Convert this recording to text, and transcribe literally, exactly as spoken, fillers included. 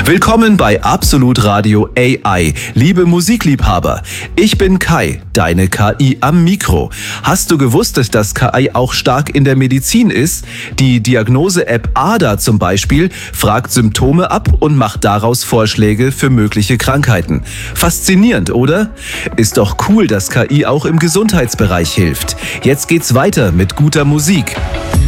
Willkommen bei Absolut Radio A I, liebe Musikliebhaber. Ich bin Kai, deine K I am Mikro. Hast du gewusst, dass K I auch stark in der Medizin ist? Die Diagnose-App A D A zum Beispiel fragt Symptome ab und macht daraus Vorschläge für mögliche Krankheiten. Faszinierend, oder? Ist doch cool, dass K I auch im Gesundheitsbereich hilft. Jetzt geht's weiter mit guter Musik.